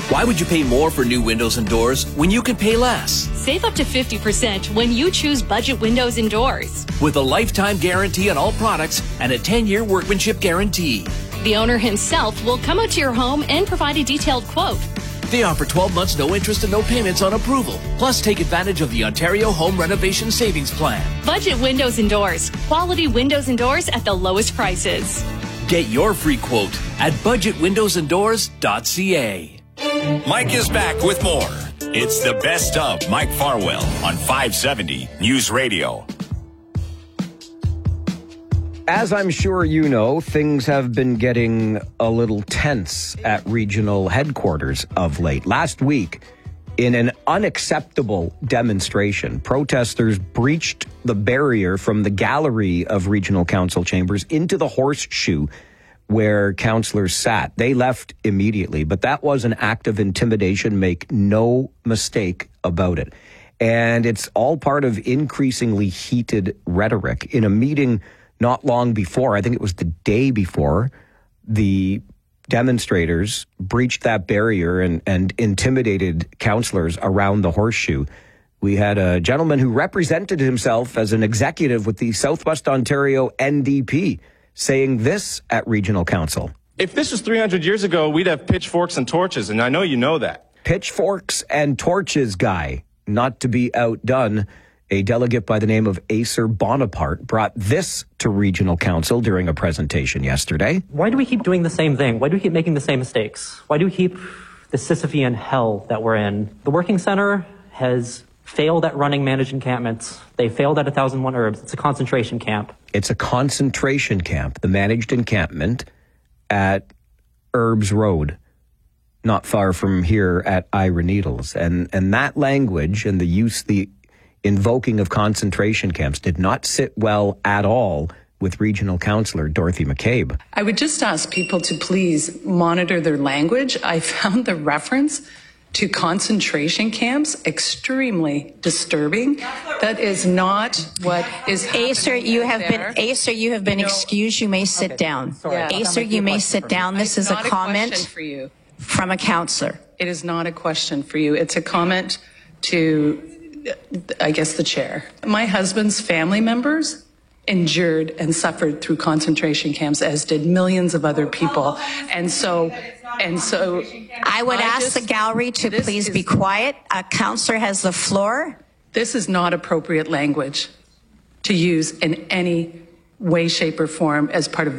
Why would you pay more for new windows and doors when you can pay less? Save up to 50% when you choose Budget Windows and Doors. With a lifetime guarantee on all products and a 10-year workmanship guarantee. The owner himself will come out to your home and provide a detailed quote. They offer 12 months no interest and no payments on approval. Plus, take advantage of the Ontario Home Renovation Savings Plan. Budget Windows and Doors. Quality windows and doors at the lowest prices. Get your free quote at budgetwindowsanddoors.ca. Mike is back with more. It's the best of Mike Farwell on 570 News Radio. As I'm sure you know, things have been getting a little tense at regional headquarters of late. Last week, in an unacceptable demonstration, protesters breached the barrier from the gallery of regional council chambers into the horseshoe where councillors sat. They left immediately, but that was an act of intimidation, make no mistake about it. And it's all part of increasingly heated rhetoric. In a meeting not long before, I think it was the day before, the demonstrators breached that barrier and intimidated councillors around the horseshoe. We had a gentleman who represented himself as an executive with the Southwest Ontario NDP saying this at regional council. If this was 300 years ago, we'd have pitchforks and torches, and I know you know that. Pitchforks and torches guy, not to be outdone. A delegate by the name of Acer Bonaparte brought this to regional council during a presentation yesterday. Why do we keep doing the same thing? Why do we keep making the same mistakes? Why do we keep the Sisyphean hell that we're in? The Working Centre has failed at running managed encampments. They failed at 1001 Herbs. It's a concentration camp. It's a concentration camp, the managed encampment at Herbs Road, not far from here at Ira Needles. And that language and the invoking of concentration camps did not sit well at all with regional councillor Dorothy McCabe. I would just ask people to please monitor their language. I found the reference to concentration camps extremely disturbing. That is not what is happening. Acer, you have been excused. You may sit down. Acer, you may sit down. This is a comment for you from a councillor. It is not a question for you. It's a comment to, I guess, the chair. My husband's family members endured and suffered through concentration camps, as did millions of other people. And so I would ask the gallery to please be quiet. A councillor has the floor. This is not appropriate language to use in any way, shape, or form as part of